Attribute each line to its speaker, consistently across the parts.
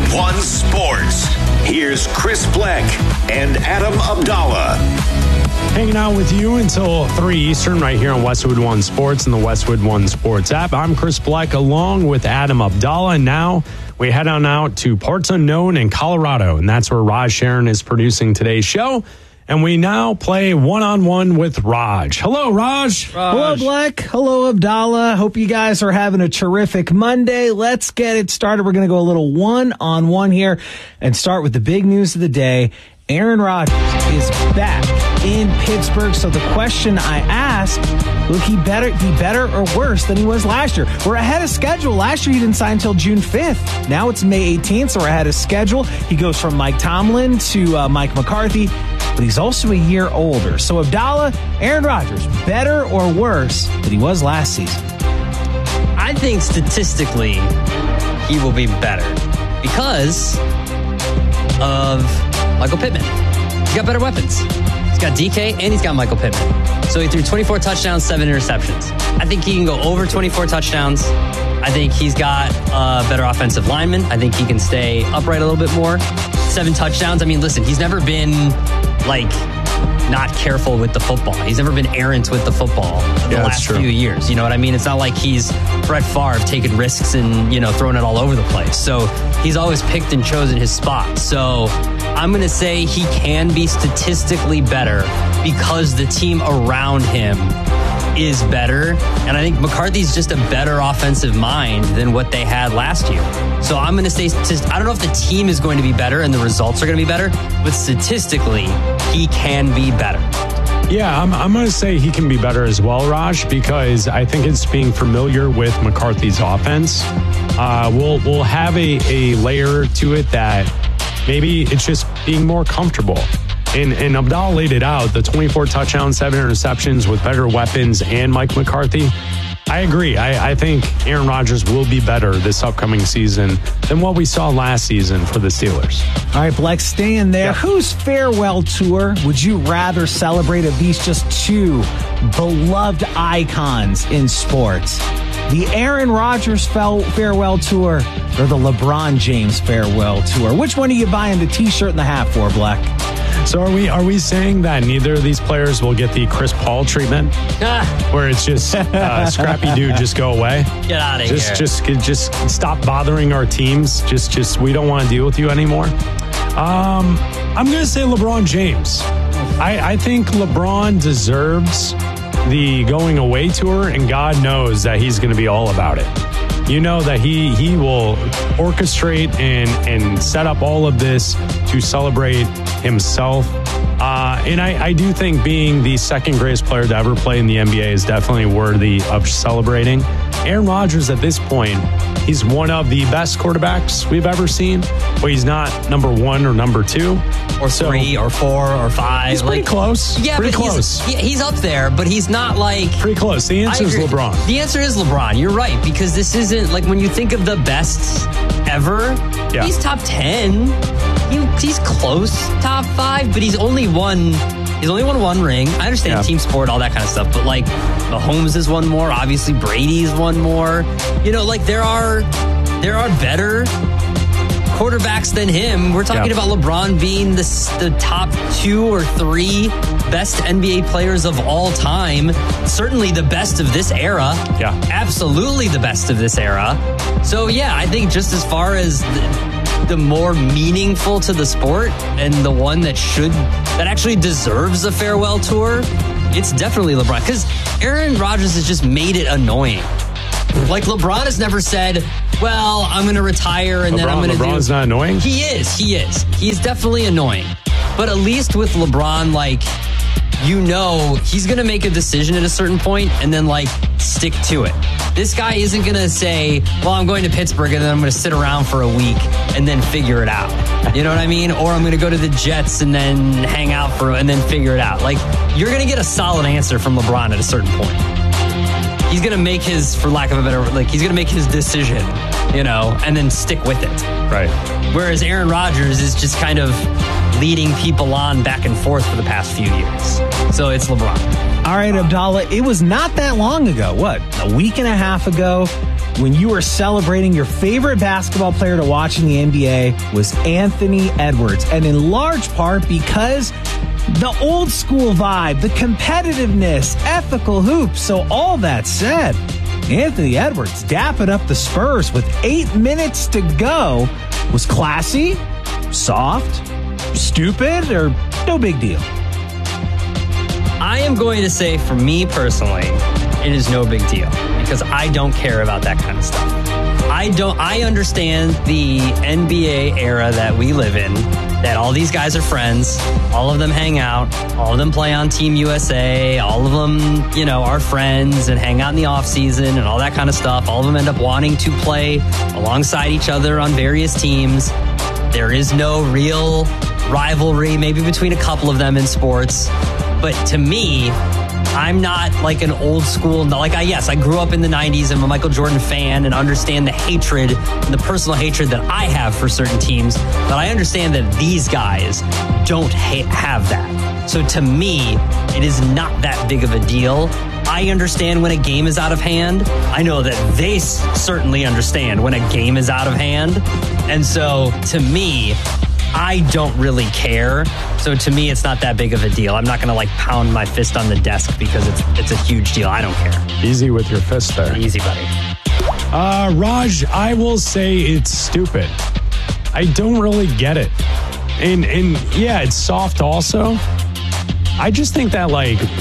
Speaker 1: One Sports. Here's Chris Bleck and Adam Abdallah.
Speaker 2: Hanging out with you until 3 Eastern right here on Westwood One Sports and the Westwood One Sports app. I'm Chris Bleck along with Adam Abdallah. And now we head on out to parts unknown in Colorado. And that's where Raj Sharon is producing today's show. And we now play one-on-one with Raj. Hello, Raj.
Speaker 3: Hello, Bleck. Hello, Abdallah. Hope you guys are having a terrific Monday. Let's get it started. We're going to go a little one-on-one here and start with the big news of the day. Aaron Rodgers is back in Pittsburgh. So the question I asked, will he be better or worse than he was last year? We're ahead of schedule. Last year he didn't sign until June 5th. Now it's May 18th, so we're ahead of schedule. He goes from Mike Tomlin to Mike McCarthy, but he's also a year older. So Abdallah, Aaron Rodgers, better or worse than he was last season?
Speaker 4: I think statistically he will be better because of Michael Pittman. He's got better weapons. He's got DK and he's got Michael Pittman. So he threw 24 touchdowns, 7 interceptions. I think he can go over 24 touchdowns. I think he's got a better offensive lineman. I think he can stay upright a little bit more. 7 touchdowns. I mean, listen, he's never been not careful with the football. He's never been errant with the football the last few years. You know what I mean? It's not like he's Brett Favre taking risks and, throwing it all over the place. So he's always picked and chosen his spot. So I'm going to say he can be statistically better because the team around him is better. And I think McCarthy's just a better offensive mind than what they had last year. So I'm going to say, I don't know if the team is going to be better and the results are going to be better, but statistically, he can be better.
Speaker 2: Yeah, I'm going to say he can be better as well, Raj, because I think it's being familiar with McCarthy's offense. We'll have a layer to it that maybe it's just being more comfortable. And Abdallah laid it out, the 24 touchdowns, 7 interceptions with better weapons and Mike McCarthy. I agree. I think Aaron Rodgers will be better this upcoming season than what we saw last season for the Steelers.
Speaker 3: All right, Bleck, staying there. Yep. Whose farewell tour would you rather celebrate of these just two beloved icons in sports? The Aaron Rodgers farewell tour or the LeBron James farewell tour? Which one are you buying the T-shirt and the hat for, Bleck?
Speaker 2: So are we saying that neither of these players will get the Chris Paul treatment, where it's just scrappy dude, just go away,
Speaker 4: get out of here,
Speaker 2: just stop bothering our teams, just we don't want to deal with you anymore? I'm going to say LeBron James. I think LeBron deserves the going away tour, and God knows that he's going to be all about it. You know that he will orchestrate and set up all of this to celebrate himself. And I do think being the second greatest player to ever play in the NBA is definitely worthy of celebrating. Aaron Rodgers, at this point, he's one of the best quarterbacks we've ever seen, but he's not number 1 or number 2.
Speaker 4: Or 3 or 4 or 5.
Speaker 2: He's pretty close.
Speaker 4: Yeah,
Speaker 2: pretty close.
Speaker 4: He's up there, but he's not
Speaker 2: pretty close. The answer is LeBron.
Speaker 4: The answer is LeBron. You're right, because this isn't when you think of the best ever, he's top 10. He's close, top 5, but he's only won 1 ring. I understand team sport, all that kind of stuff, but Mahomes has won more. Obviously, Brady's won more. There are better quarterbacks than him. We're talking about LeBron being the top 2 or 3 best NBA players of all time. Certainly the best of this era.
Speaker 2: Yeah.
Speaker 4: Absolutely the best of this era. So, I think just as far as the more meaningful to the sport and the one that actually deserves a farewell tour, it's definitely LeBron. Because Aaron Rodgers has just made it annoying. LeBron has never said, well, I'm going to retire and then I'm going to
Speaker 2: LeBron's not annoying?
Speaker 4: He is. He's definitely annoying. But at least with LeBron, he's going to make a decision at a certain point and then stick to it. This guy isn't going to say, well, I'm going to Pittsburgh and then I'm going to sit around for a week and then figure it out. You know what I mean? Or I'm going to go to the Jets and then hang out and then figure it out. You're going to get a solid answer from LeBron at a certain point. He's going to make his, for lack of a better, he's going to make his decision, and then stick with it.
Speaker 2: Right.
Speaker 4: Whereas Aaron Rodgers is just kind of leading people on back and forth for the past few years. So it's LeBron.
Speaker 3: All right, Abdallah, it was not that long ago. What, a week and a half ago, when you were celebrating your favorite basketball player to watch in the NBA was Anthony Edwards. And in large part because the old school vibe, the competitiveness, ethical hoops. So all that said, Anthony Edwards dapping up the Spurs with 8 minutes to go was classy, soft, stupid, or no big deal.
Speaker 4: I am going to say, for me personally, it is no big deal because I don't care about that kind of stuff. I understand the NBA era that we live in, that all these guys are friends, all of them hang out, all of them play on Team USA, all of them, are friends and hang out in the off season and all that kind of stuff. All of them end up wanting to play alongside each other on various teams. There is no real rivalry, maybe between a couple of them in sports. But to me, I'm not like an old school, I grew up in the 90s. I'm a Michael Jordan fan and understand the hatred and the personal hatred that I have for certain teams. But I understand that these guys don't have that. So to me, it is not that big of a deal. I understand when a game is out of hand. I know that they certainly understand when a game is out of hand. And so to me, I don't really care. So to me, it's not that big of a deal. I'm not going to pound my fist on the desk because it's a huge deal. I don't care.
Speaker 2: Easy with your fist there.
Speaker 4: Easy, buddy.
Speaker 2: Raj, I will say it's stupid. I don't really get it. And yeah, it's soft also. I just think that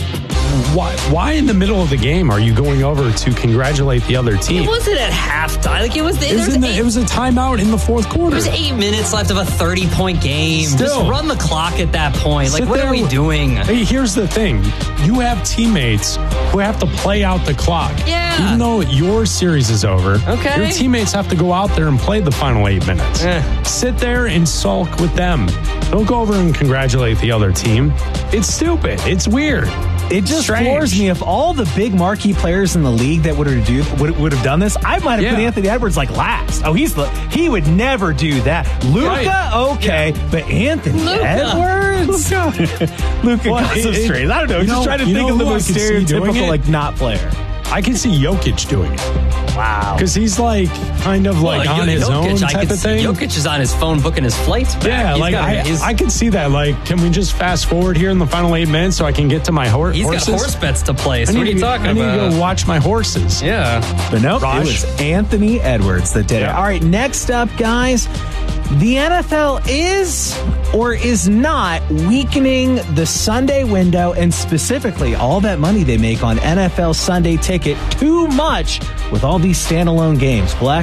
Speaker 2: why in the middle of the game are you going over to congratulate the other team?
Speaker 4: It wasn't at halftime. It was
Speaker 2: a timeout in the fourth quarter.
Speaker 4: There's 8 minutes left of a 30-point game.
Speaker 2: Still,
Speaker 4: just run the clock at that point. What are we doing?
Speaker 2: Hey, here's the thing. You have teammates who have to play out the clock.
Speaker 4: Yeah.
Speaker 2: Even though your series is over,
Speaker 4: okay,
Speaker 2: your teammates have to go out there and play the final 8 minutes. Sit there and sulk with them. Don't go over and congratulate the other team. It's stupid. It's weird.
Speaker 3: It just floors me. If all the big marquee players in the league that would have done this, I might have put Anthony Edwards last. Oh, he would never do that. Luka, okay, but Anthony Edwards, Luka got some straight. I don't know. Just trying to think of the most stereotypical not player.
Speaker 2: I can see Jokic doing it.
Speaker 4: Wow.
Speaker 2: Because he's kind of on his own type of thing.
Speaker 4: Jokic is on his phone booking his flights back.
Speaker 2: Yeah, I can see that. Can we just fast forward here in the final 8 minutes so I can get to my horses?
Speaker 4: He's got horse bets to play. So what are you talking about?
Speaker 2: I need to go watch my horses.
Speaker 4: Yeah.
Speaker 3: But nope, it was Anthony Edwards that did it. All right, next up, guys. The NFL is or is not weakening the Sunday window and specifically all that money they make on NFL Sunday Ticket too much with all these standalone games. Black?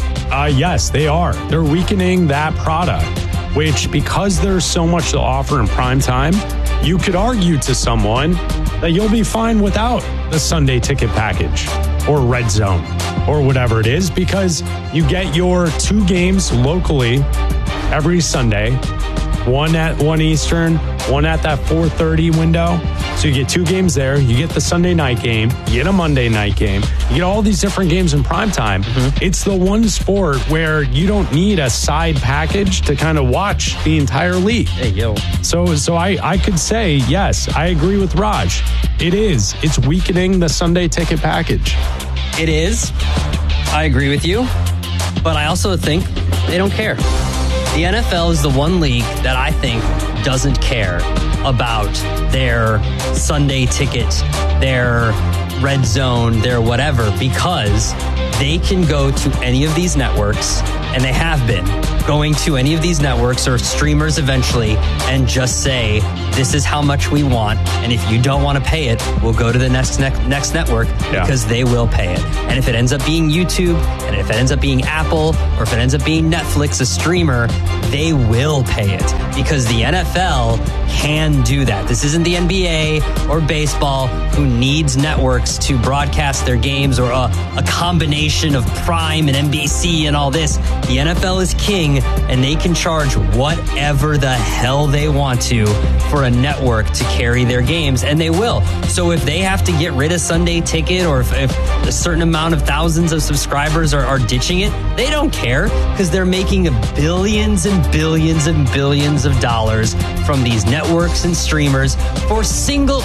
Speaker 2: Yes, they are. They're weakening that product, which because there's so much to offer in prime time, you could argue to someone that you'll be fine without the Sunday Ticket package or Red Zone or whatever it is, because you get your 2 games locally every Sunday, one at 1 Eastern, one at that 4:30 window. So you get 2 games there. You get the Sunday night game. You get a Monday night game. You get all these different games in prime time. Mm-hmm. It's the one sport where you don't need a side package to kind of watch the entire league.
Speaker 4: Hey, yo.
Speaker 2: So I could say, yes, I agree with Raj. It is. It's weakening the Sunday Ticket package.
Speaker 4: It is. I agree with you. But I also think they don't care. The NFL is the one league that I think doesn't care about their Sunday Ticket, their Red Zone, their whatever, because they can go to any of these networks, and they have been going to any of these networks or streamers eventually and just say, this is how much we want, and if you don't want to pay it, we'll go to the next network because they will pay it. And if it ends up being YouTube, and if it ends up being Apple, or if it ends up being Netflix, a streamer, they will pay it because the NFL can do that. This isn't the NBA or baseball who needs networks to broadcast their games or a combination of Prime and NBC and all this. The NFL is king, and they can charge whatever the hell they want to for a network to carry their games, and they will. So if they have to get rid of Sunday Ticket, or if a certain amount of thousands of subscribers are ditching it, they don't care, because they're making billions and billions and billions of dollars from these networks and streamers for single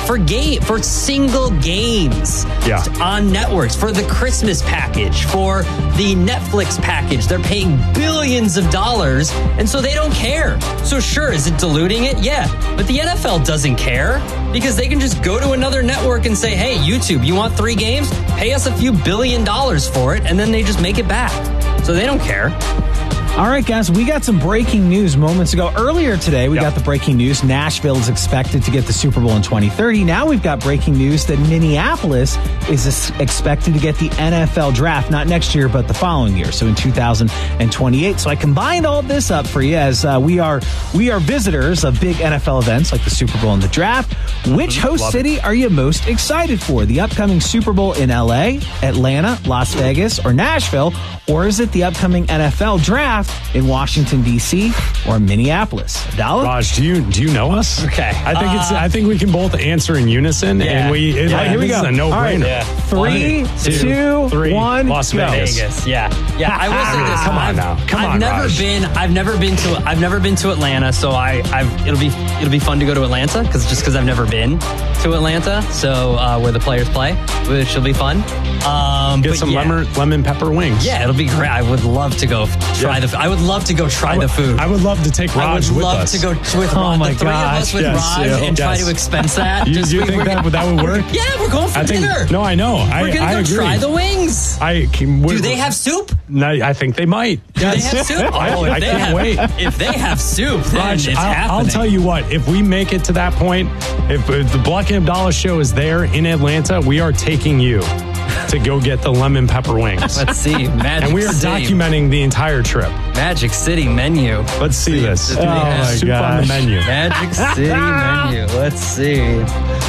Speaker 4: games on networks, for the Christmas package, for the Netflix package. They're paying billions of dollars, and so they don't care. So sure, is it diluting it? Yeah, but the NFL doesn't care, because they can just go to another network and say, hey, YouTube, you want 3 games? Pay us a few $1 billion for it, and then they just make it back. So they don't care.
Speaker 3: All right, guys, we got some breaking news moments ago. Earlier today, we got the breaking news. Nashville is expected to get the Super Bowl in 2030. Now we've got breaking news that Minneapolis is expected to get the NFL draft, not next year, but the following year, so in 2028. So I combined all this up for you, as we are visitors of big NFL events like the Super Bowl and the draft. Which host city are you most excited for? The upcoming Super Bowl in LA, Atlanta, Las Vegas, or Nashville? Or is it the upcoming NFL draft in Washington, D.C. or Minneapolis? Abdallah?
Speaker 2: Raj, do you know us?
Speaker 4: Okay.
Speaker 2: I think we can both answer in unison. And
Speaker 3: here we go.
Speaker 2: It's a no-brainer.
Speaker 3: Right. 3, 2, 1.
Speaker 2: Las Vegas.
Speaker 4: Yeah. I will say this.
Speaker 2: Come on now.
Speaker 4: I've never been to Atlanta, so it'll be fun to go to Atlanta, because I've never been to Atlanta, so where the players play, which will be fun.
Speaker 2: Get some lemon pepper wings.
Speaker 4: Yeah, it'll be great. I would love to go try the food. I would love to go try the food.
Speaker 2: I would love to take Raj with us.
Speaker 4: I would love to go with Raj.
Speaker 3: My
Speaker 4: the 3 of us with Raj and try to expense that.
Speaker 2: You think that would work?
Speaker 4: Yeah, we're going for dinner.
Speaker 2: No, I know.
Speaker 4: We're going to go try the wings. Do they have soup?
Speaker 2: No, I think they might.
Speaker 4: Do they have soup?
Speaker 2: I can't wait.
Speaker 4: If they have soup, then
Speaker 2: Raj,
Speaker 4: it's happening.
Speaker 2: I'll tell you what. If we make it to that point, if the Black and Abdallah show is there in Atlanta, we are taking you to go get the lemon pepper wings.
Speaker 4: Let's see.
Speaker 2: And we are documenting the entire trip.
Speaker 4: Magic City menu.
Speaker 2: Let's see this.
Speaker 4: Do they have
Speaker 2: soup on the menu?
Speaker 4: Magic City menu. Let's see.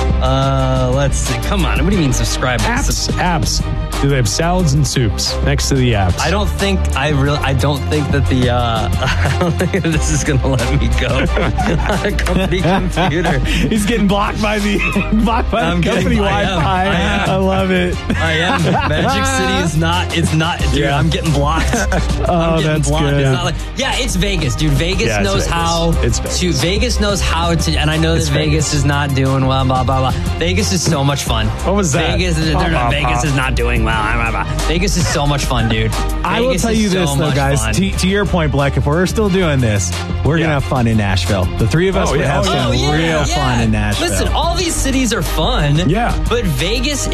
Speaker 4: Come on. What do you mean subscribe?
Speaker 2: Apps. Do they have salads and soups next to the apps?
Speaker 4: I don't think that I don't think this is going to let me go on a company computer.
Speaker 3: He's getting blocked by the company Wi-Fi. I love it.
Speaker 4: I am. Magic City is not. It's not. Dude, yeah. I'm getting blocked.
Speaker 3: That's blocked. Good.
Speaker 4: It's not like, it's Vegas, dude. Vegas knows how to. Vegas knows how to. And I know that Vegas is not doing well. Blah blah blah. Vegas is so much fun.
Speaker 2: What was that?
Speaker 4: Vegas is not doing well. Vegas is so much fun, dude.
Speaker 3: I will tell you this, though, guys. To your point, Black, if we're still doing this, we're going to have fun in Nashville. The 3 of us would have some real fun in Nashville.
Speaker 4: Listen, all these cities are fun.
Speaker 2: Yeah.
Speaker 4: But Vegas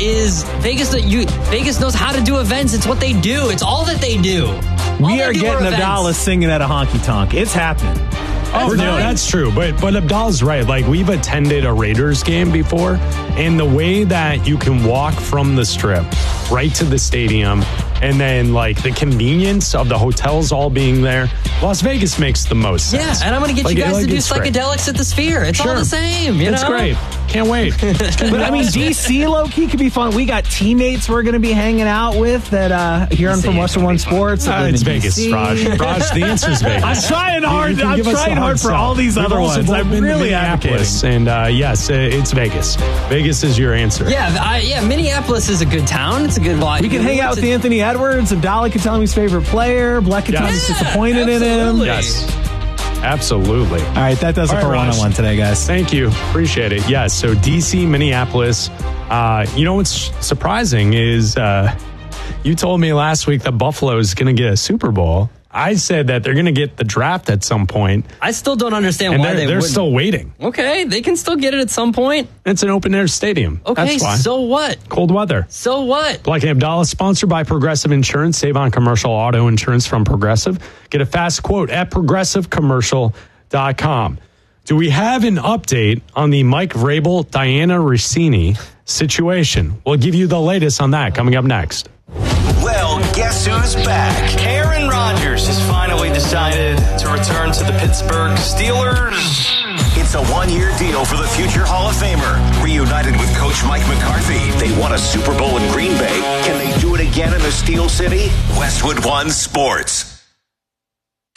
Speaker 4: knows how to do events. It's what they do. It's all that they do.
Speaker 3: We are getting Abdallah singing at a honky tonk. It's happening.
Speaker 2: Oh, no, that's true. But Abdallah's right. Like, we've attended a Raiders game before, and the way that you can walk from the Strip right to the stadium, and then, like, the convenience of the hotels all being there, Las Vegas makes the most sense.
Speaker 4: Yeah, and I'm going to get you guys to do psychedelics at the Sphere. It's all the same,
Speaker 2: It's great. Can't wait.
Speaker 3: But, I mean, DC low-key could be fun. We got teammates we're going to be hanging out with that hearing from Western One Sports.
Speaker 2: It's Vegas, Raj. Raj, the answer is Vegas.
Speaker 3: I'm trying hard. I'm trying hard for all these other ones. I'm really advocating.
Speaker 2: And yes, it's Vegas. Vegas is your answer.
Speaker 4: Yeah, Minneapolis is a good town. It's a good vibe.
Speaker 3: We can hang out with Anthony Edwards. Abdallah can tell him his favorite player. Black can tell him he's disappointed in him.
Speaker 2: Yes. Absolutely.
Speaker 3: All right, that does it for one-on-one today, guys.
Speaker 2: Thank you. Appreciate it. Yes, so DC, Minneapolis. What's surprising is you told me last week that Buffalo is going to get a Super Bowl. I said that they're going to get the draft at some point.
Speaker 4: I still don't understand why
Speaker 2: they're still waiting.
Speaker 4: Okay, they can still get it at some point.
Speaker 2: It's an open-air stadium.
Speaker 4: Okay,
Speaker 2: that's why.
Speaker 4: So what?
Speaker 2: Cold weather.
Speaker 4: So what?
Speaker 2: Black and Abdallah, sponsored by Progressive Insurance. Save on commercial auto insurance from Progressive. Get a fast quote at progressivecommercial.com. Do we have an update on the Mike Vrabel, Diana Rossini situation? We'll give you the latest on that coming up next.
Speaker 1: Well, guess who's back?
Speaker 5: Aaron Rodgers has finally decided to return to the Pittsburgh Steelers.
Speaker 1: It's a one-year deal for the future Hall of Famer. Reunited with Coach Mike McCarthy, they won a Super Bowl in Green Bay. Can they do it again in the Steel City? Westwood One Sports.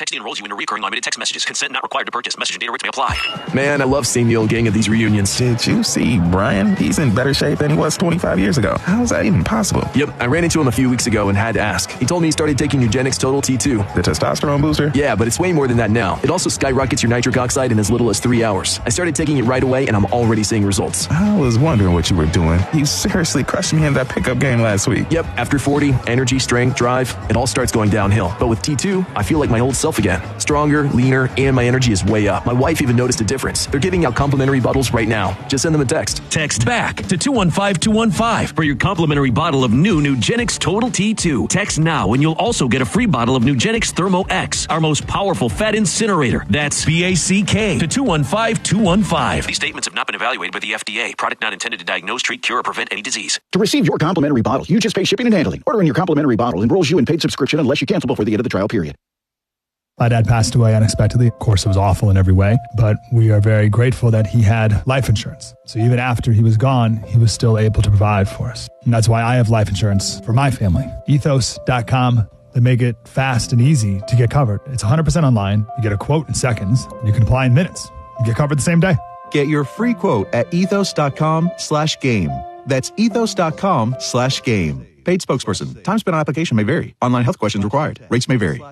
Speaker 6: Texting enrolls you in recurring limited text messages. Consent not required to purchase. Message and data rates may apply.
Speaker 7: Man, I love seeing the old gang at these reunions.
Speaker 8: Did you see Brian? He's in better shape than he was 25 years ago. How's that even possible?
Speaker 7: Yep, I ran into him a few weeks ago and had to ask. He told me he started taking Nugenix Total T2.
Speaker 8: The testosterone booster?
Speaker 7: Yeah, but it's way more than that now. It also skyrockets your nitric oxide in as little as 3 hours. I started taking it right away, and I'm already seeing results.
Speaker 8: I was wondering what you were doing. You seriously crushed me in that pickup game last week.
Speaker 7: Yep, after 40, energy, strength, drive, it all starts going downhill. But with T2, I feel like my old self again. Stronger, leaner, and my energy is way up. My wife even noticed a difference. They're giving out complimentary bottles right now. Just send them a text.
Speaker 6: Text BACK to 215-215 for your complimentary bottle of new Nugenix Total T2. Text now and you'll also get a free bottle of Nugenix Thermo X, our most powerful fat incinerator. That's BACK to 215-215. These statements have not been evaluated by the FDA. Product not intended to diagnose, treat, cure, or prevent any disease.
Speaker 9: To receive your complimentary bottle, you just pay shipping and handling. Ordering your complimentary bottle enrolls you in paid subscription unless you cancel before the end of the trial period.
Speaker 10: My dad passed away unexpectedly. Of course, it was awful in every way, but we are very grateful that he had life insurance. So even after he was gone, he was still able to provide for us. And that's why I have life insurance for my family. Ethos.com. They make it fast and easy to get covered. It's 100% online. You get a quote in seconds. And you can apply in minutes. You get covered the same day.
Speaker 11: Get your free quote at ethos.com/game. That's ethos.com/game. Paid spokesperson. Time spent on application may vary. Online health questions required. Rates may vary.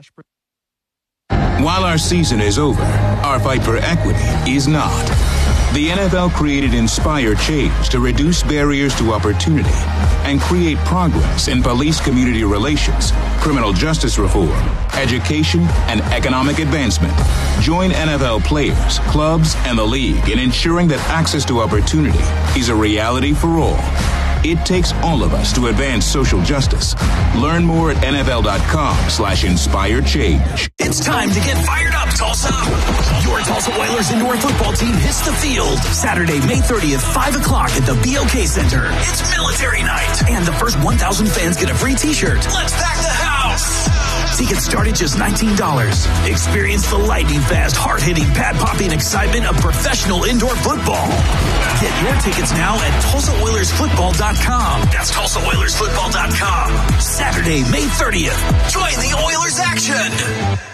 Speaker 12: While our season is over, our fight for equity is not. The NFL created Inspire Change to reduce barriers to opportunity and create progress in police community relations, criminal justice reform, education, and economic advancement. Join NFL players, clubs, and the league in ensuring that access to opportunity is a reality for all. It takes all of us to advance social justice. Learn more at NFL.com/inspire change.
Speaker 1: It's time to get fired up, Tulsa. Your Tulsa Oilers indoor football team hits the field Saturday, May 30th, 5 o'clock at the BOK Center. It's military night, and the first 1,000 fans get a free t-shirt. Let's pack the house. Tickets start at just $19. Experience the lightning-fast, hard-hitting, pad-popping excitement of professional indoor football. Get your tickets now at TulsaOilersFootball.com. That's TulsaOilersFootball.com. Saturday, May 30th. Join the Oilers action.